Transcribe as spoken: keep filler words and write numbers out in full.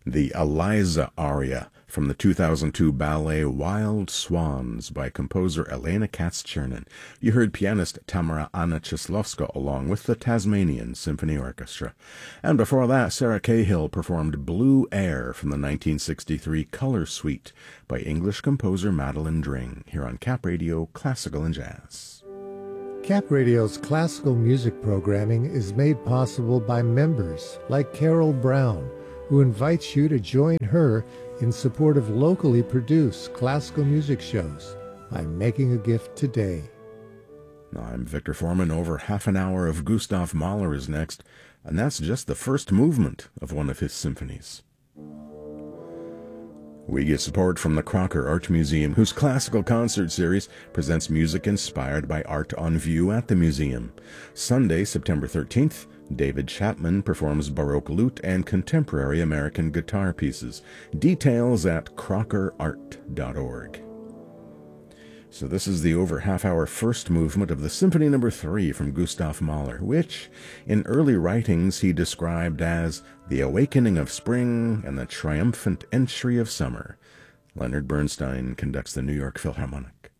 the Eliza aria from the two thousand two ballet Wild Swans by composer Elena Katz-Chernin. You heard pianist Tamara Anna Cieslowska along with the Tasmanian Symphony Orchestra. And before that, Sarah Cahill performed Blue Air from the nineteen sixty-three Color Suite by English composer Madeline Dring, here on Cap Radio Classical and Jazz. Cap Radio's classical music programming is made possible by members like Carol Brown, who invites you to join her in support of locally produced classical music shows by making a gift today. I'm Victor Foreman. Over half an hour of Gustav Mahler is next, and that's just the first movement of one of his symphonies. We get support from the Crocker Art Museum, whose classical concert series presents music inspired by art on view at the museum. Sunday, September thirteenth, David Chapman performs Baroque lute and contemporary American guitar pieces. Details at crocker art dot org. So this is the over half-hour first movement of the Symphony Number three from Gustav Mahler, which, in early writings, he described as the awakening of spring and the triumphant entry of summer. Leonard Bernstein conducts the New York Philharmonic.